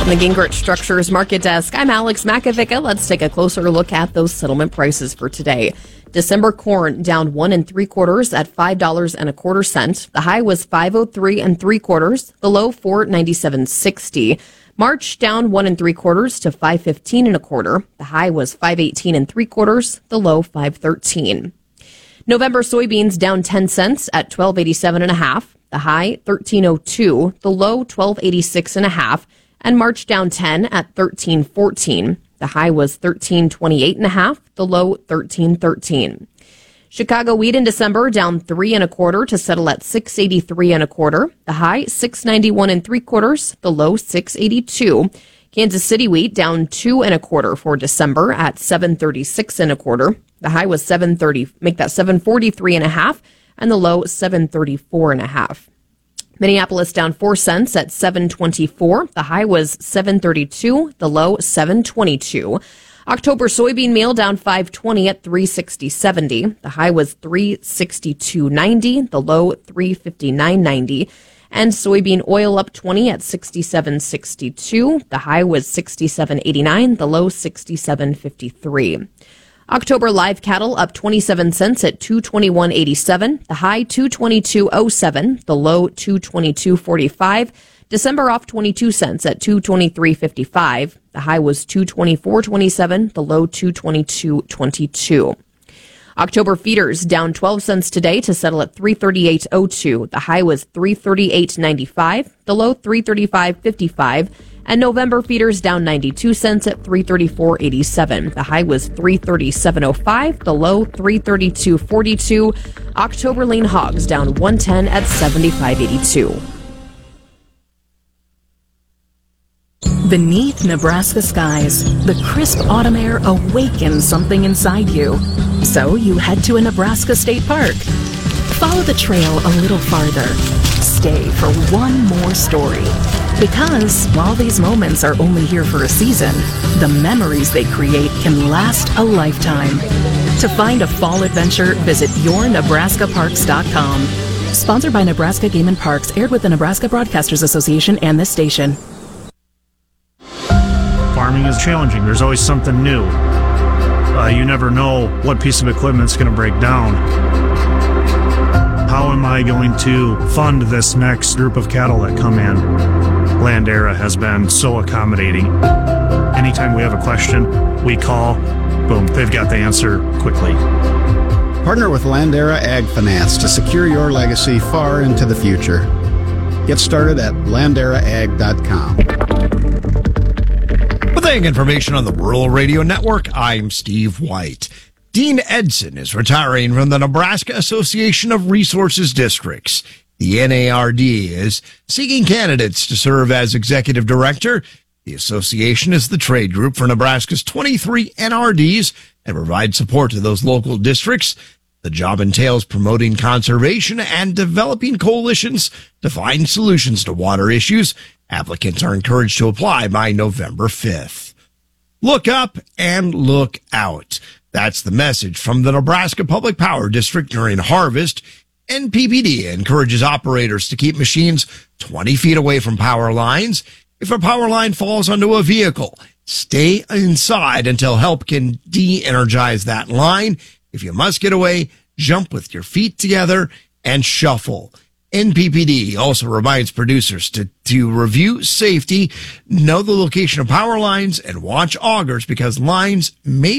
On the Gingrich Structures Market Desk, I'm Alex Makovica. Let's take a closer look at those settlement prices for today. December corn down 1 3/4 at $5.25. The high was $5.03 3/4. The low $4.9760. March down 1 3/4 to $5.15 1/4. The high was $5.18 3/4. The low $5.13. November soybeans down 10 cents at $12.87 1/2. The high $13.02. The low $12.86 1/2. And March down 10 at $13.14. The high was $13.28 1/2. The low $13.13. Chicago wheat in December down 3 1/4 to settle at $6.83 1/4. The high $6.91 3/4. The low $6.82. Kansas City wheat down 2 1/4 for December at $7.36 1/4. The high was $7.30. Make that $7.43 1/2, and the low $7.34 1/2. Minneapolis down 4 cents at $7.24. The high was $7.32. The low $7.22. October soybean meal down 5.20 at $3.60.70. The high was $3.62.90. The low $3.59.90. And soybean oil up 20 at $67.62. The high was $67.89. The low $67.53. October live cattle up 27 cents at $221.87. The high $222.07. The low $222.45. December off 22 cents at $223.55. The high was $224.27. The low $222.22. October feeders down 12 cents today to settle at $338.02. The high was $338.95. The low $335.55. And November feeders down 92 cents at $334.87. The high was $337.05. The low $332.42. October lean hogs down 110 at $75.82. Beneath Nebraska skies, the crisp autumn air awakens something inside you. So you head to a Nebraska state park. Follow the trail a little farther. Stay for one more story. Because while these moments are only here for a season, the memories they create can last a lifetime. To find a fall adventure, visit yournebraskaparks.com. Sponsored by Nebraska Game and Parks, aired with the Nebraska Broadcasters Association and this station. Farming is challenging. There's always something new. You never know what piece of equipment's going to break down. How am I going to fund this next group of cattle that come in? Landera has been so accommodating. Anytime we have a question, we call, boom, they've got the answer quickly. Partner with Landera Ag Finance to secure your legacy far into the future. Get started at landeraag.com. With ag information on the Rural Radio Network, I'm Steve White. Dean Edson is retiring from the Nebraska Association of Resources Districts. The NARD is seeking candidates to serve as executive director. The association is the trade group for Nebraska's 23 NRDs and provides support to those local districts. The job entails promoting conservation and developing coalitions to find solutions to water issues. Applicants are encouraged to apply by November 5th. Look up and look out. That's the message from the Nebraska Public Power District during harvest. NPPD encourages operators to keep machines 20 feet away from power lines. If a power line falls onto a vehicle, stay inside until help can de-energize that line. If you must get away, jump with your feet together and shuffle. NPPD also reminds producers to review safety, know the location of power lines, and watch augers because lines may